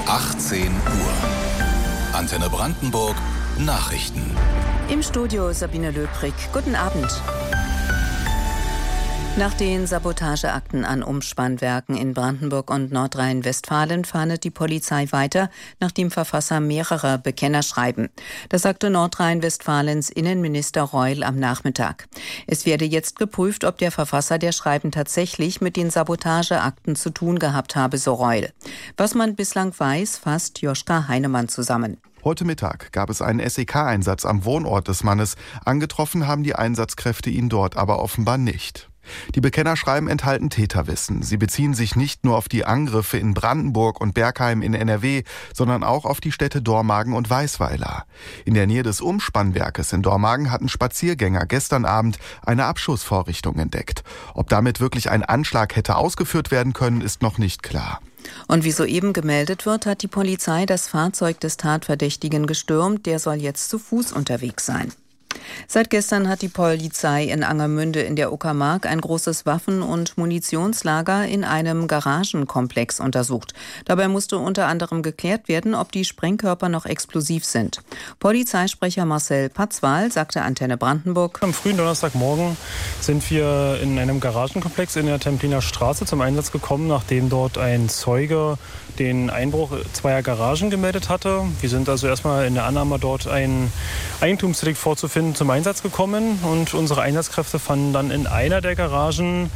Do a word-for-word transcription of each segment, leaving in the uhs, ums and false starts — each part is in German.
achtzehn Uhr. Antenne Brandenburg Nachrichten. Im Studio Sabine Löbrig. Guten Abend. Nach den Sabotageakten an Umspannwerken in Brandenburg und Nordrhein-Westfalen fahndet die Polizei weiter nach dem Verfasser mehrerer Bekennerschreiben. Das sagte Nordrhein-Westfalens Innenminister Reul am Nachmittag. Es werde jetzt geprüft, ob der Verfasser der Schreiben tatsächlich mit den Sabotageakten zu tun gehabt habe, so Reul. Was man bislang weiß, fasst Joschka Heinemann zusammen. Heute Mittag gab es einen S E K-Einsatz am Wohnort des Mannes. Angetroffen haben die Einsatzkräfte ihn dort aber offenbar nicht. Die Bekennerschreiben enthalten Täterwissen. Sie beziehen sich nicht nur auf die Angriffe in Brandenburg und Bergheim in N R W, sondern auch auf die Städte Dormagen und Weisweiler. In der Nähe des Umspannwerkes in Dormagen hatten Spaziergänger gestern Abend eine Abschussvorrichtung entdeckt. Ob damit wirklich ein Anschlag hätte ausgeführt werden können, ist noch nicht klar. Und wie soeben gemeldet wird, hat die Polizei das Fahrzeug des Tatverdächtigen gestürmt. Der soll jetzt zu Fuß unterwegs sein. Seit gestern hat die Polizei in Angermünde in der Uckermark ein großes Waffen- und Munitionslager in einem Garagenkomplex untersucht. Dabei musste unter anderem geklärt werden, ob die Sprengkörper noch explosiv sind. Polizeisprecher Marcel Patzwal sagte Antenne Brandenburg: Am frühen Donnerstagmorgen sind wir in einem Garagenkomplex in der Templiner Straße zum Einsatz gekommen, nachdem dort ein Zeuge den Einbruch zweier Garagen gemeldet hatte. Wir sind also erstmal in der Annahme, dort ein Eigentumsdelikt vorzufinden, zum Einsatz gekommen, und unsere Einsatzkräfte fanden dann in einer der Garagen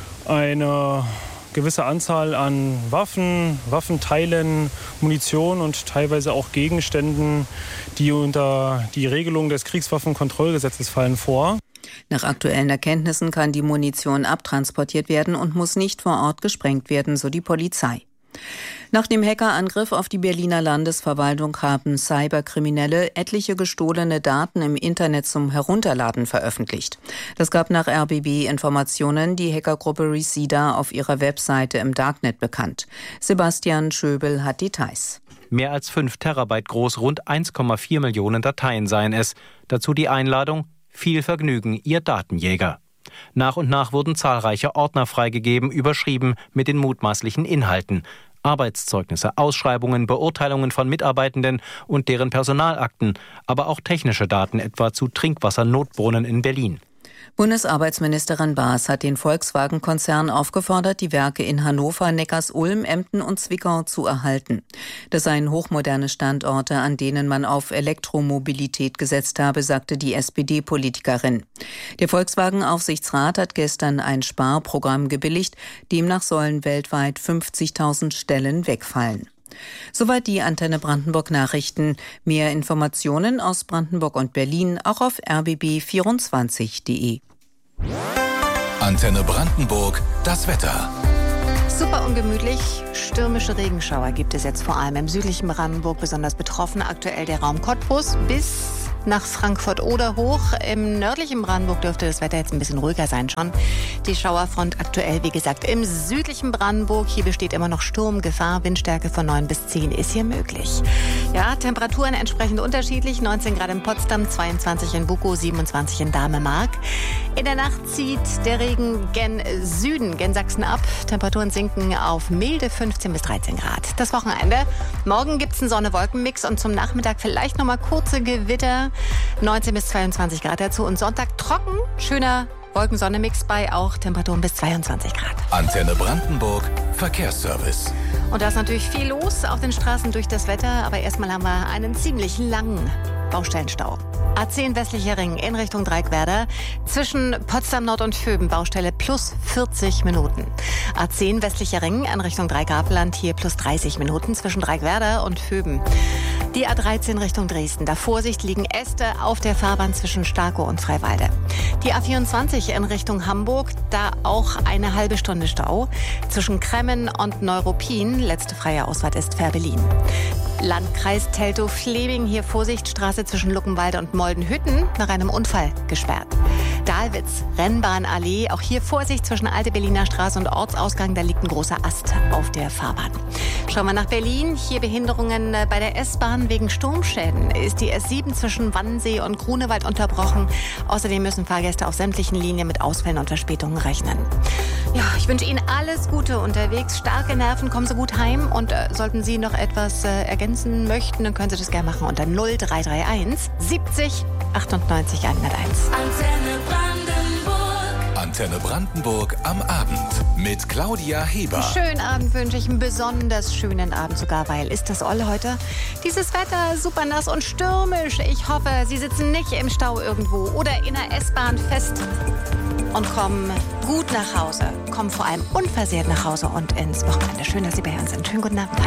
eine gewisse Anzahl an Waffen, Waffenteilen, Munition und teilweise auch Gegenständen, die unter die Regelung des Kriegswaffenkontrollgesetzes fallen, vor. Nach aktuellen Erkenntnissen kann die Munition abtransportiert werden und muss nicht vor Ort gesprengt werden, so die Polizei. Nach dem Hackerangriff auf die Berliner Landesverwaltung haben Cyberkriminelle etliche gestohlene Daten im Internet zum Herunterladen veröffentlicht. Das gab nach R B B-Informationen die Hackergruppe Reseda auf ihrer Webseite im Darknet bekannt. Sebastian Schöbel hat Details. Mehr als fünf Terabyte groß, rund eins Komma vier Millionen Dateien seien es. Dazu die Einladung: Viel Vergnügen, Ihr Datenjäger. Nach und nach wurden zahlreiche Ordner freigegeben, überschrieben mit den mutmaßlichen Inhalten. Arbeitszeugnisse, Ausschreibungen, Beurteilungen von Mitarbeitenden und deren Personalakten, aber auch technische Daten, etwa zu Trinkwassernotbrunnen in Berlin. Bundesarbeitsministerin Baas hat den Volkswagen-Konzern aufgefordert, die Werke in Hannover, Neckarsulm, Emden und Zwickau zu erhalten. Das seien hochmoderne Standorte, an denen man auf Elektromobilität gesetzt habe, sagte die S P D-Politikerin. Der Volkswagen-Aufsichtsrat hat gestern ein Sparprogramm gebilligt. Demnach sollen weltweit fünfzigtausend Stellen wegfallen. Soweit die Antenne Brandenburg Nachrichten. Mehr Informationen aus Brandenburg und Berlin auch auf r b b vierundzwanzig punkt d e. Antenne Brandenburg, das Wetter. Super ungemütlich. Stürmische Regenschauer gibt es jetzt vor allem im südlichen Brandenburg. Besonders betroffen aktuell der Raum Cottbus bis nach Frankfurt oder hoch. Im nördlichen Brandenburg dürfte das Wetter jetzt ein bisschen ruhiger sein schon. Die Schauerfront aktuell, wie gesagt, im südlichen Brandenburg. Hier besteht immer noch Sturmgefahr. Windstärke von neun bis zehn ist hier möglich. Ja, Temperaturen entsprechend unterschiedlich. neunzehn Grad in Potsdam, zweiundzwanzig in Bukow, siebenundzwanzig in Dahlem-Mark. In der Nacht zieht der Regen gen Süden, gen Sachsen ab. Temperaturen sinken auf milde fünfzehn bis dreizehn Grad. Das Wochenende. Morgen gibt es einen Sonne-Wolken-Mix und zum Nachmittag vielleicht noch mal kurze Gewitter. neunzehn bis zweiundzwanzig Grad dazu und Sonntag trocken, schöner Wolken-Sonne-Mix bei auch Temperaturen bis zweiundzwanzig Grad. Antenne Brandenburg, Verkehrsservice. Und da ist natürlich viel los auf den Straßen durch das Wetter, aber erstmal haben wir einen ziemlich langen Baustellenstau. A zehn westlicher Ring in Richtung Dreieckwerder. Zwischen Potsdam Nord und Vöben Baustelle plus vierzig Minuten. A zehn westlicher Ring in Richtung Dreigrapeland hier plus dreißig Minuten zwischen Dreieckwerder und Vöben. Die A dreizehn Richtung Dresden. Da Vorsicht, liegen Äste auf der Fahrbahn zwischen Starkow und Freiwalde. Die A vierundzwanzig in Richtung Hamburg. Da auch eine halbe Stunde Stau. Zwischen Kremmen und Neuruppin. Letzte freie Ausfahrt ist Fährberlin. Landkreis Teltow-Fleming. Hier Vorsicht, Straße zwischen Luckenwalde und Moldenhütten nach einem Unfall gesperrt. Dahlwitz, Rennbahnallee. Auch hier Vorsicht zwischen Alte Berliner Straße und Ortsausgang. Da liegt ein großer Ast auf der Fahrbahn. Schauen wir nach Berlin. Hier Behinderungen bei der S-Bahn wegen Sturmschäden. Ist die S sieben zwischen Wannsee und Grunewald unterbrochen. Außerdem müssen Fahrgäste auf sämtlichen Linien mit Ausfällen und Verspätungen rechnen. Ja, ich wünsche Ihnen alles Gute unterwegs. Starke Nerven, kommen Sie gut heim. Und äh, sollten Sie noch etwas äh, ergänzen möchten, dann können Sie das gerne machen unter null drei drei eins siebzig achtundneunzig hunderteins. Antenne Brandenburg. Antenne Brandenburg am Abend mit Claudia Heber. Schönen Abend wünsche ich, einen besonders schönen Abend sogar, weil ist das Olle heute? Dieses Wetter super nass und stürmisch. Ich hoffe, Sie sitzen nicht im Stau irgendwo oder in der S-Bahn fest und kommen gut nach Hause. Kommen vor allem unversehrt nach Hause und ins Wochenende. Schön, dass Sie bei uns sind. Schönen guten Abend.